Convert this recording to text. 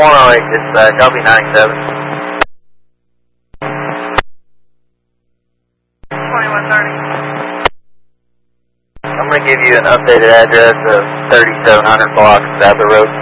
108, dispatch. I'll be 97. 2130. I'm going to give you an updated address of 3700 blocks Sadler Road.